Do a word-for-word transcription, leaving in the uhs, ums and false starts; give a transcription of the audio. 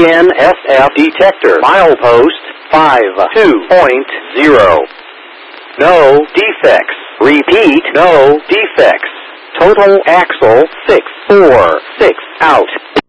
N S F detector. Milepost five two point zero. No defects. Repeat, no defects. Total axle six four six out.